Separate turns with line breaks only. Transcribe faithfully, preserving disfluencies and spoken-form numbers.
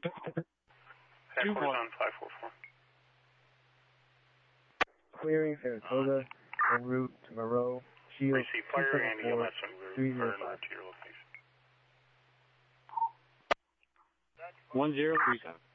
Headquarters on five four four.
Clearing Saratoga, en route to Moreau, Shield
Receive fire and E M S and
three
we're
zero
returning
five.
to your location.
one zero three seven.